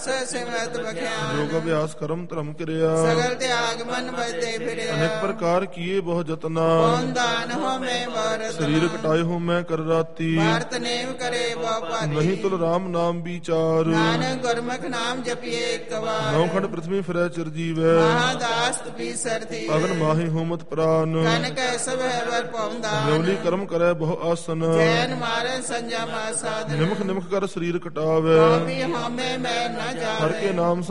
ਹਰਸ ਸਿਮਰਤ ਬਖਿਆਨ ਜੋਗ ਅਭਿਆਸ ਕਰਮ ਧਰਮ ਕਿਰਿਆ ਸਗਲ ਤਿਆਗ ਮਨ ਬਜਦੇ ਫਿਰਿਆ ਅਨੇਕ ਪ੍ਰਕਾਰ ਕੀਏ ਬਹੁ ਜਤਨਾ ਕੌਣ ਦਾਨ ਹੋ ਮੈਂ ਬਰਤ ਸਰੀਰ ਕਟਾਏ ਹੋ ਮੈਂ ਕਰ ਰਾਤੀ ਭਾਰਤ ਨੇਮ ਕਰੇ ਬਹੁ ਪਾਤੀ ਨਹੀਂ ਤੁਲ ਰਾਮ ਨਾਮ ਵਿਚਾਰ ਨਾਨਕ ਗੁਰਮੁਖ ਨਾਮ ਜਪੀਏ ਇੱਕ ਵਾਰ ਨੌ ਖੰਡ ਪ੍ਰਿਥਵੀ ਫਿਰੈ ਚਿਰਜੀਵੈ ਮਹਾਦਾਸ ਤਪੀ ਸਰਥੀ ਅਗਨ ਮਾਹੀ ਹੋਮਤ ਪ੍ਰਾਨ ਕਨ ਕੈ ਸਭ ਹੈ ਵਰ ਪਉਂਦਾ ਨਿਉਲੀ ਕਰਮ ਕਰੈ ਬਹੁ ਆਸਨ ਜੈਨ ਮਾਰੇ ਸੰਜਮ ਸਾਧਨ ਨਿਮਖ ਨਿਮਖ ਕਰ ਸਰੀਰ ਕਟਾਵੇ ਵੀ ਹਮੇ ਮੈਂ ਨਾ ਹਰ ਕੇ ਜਾਵੇ ਨਾਮ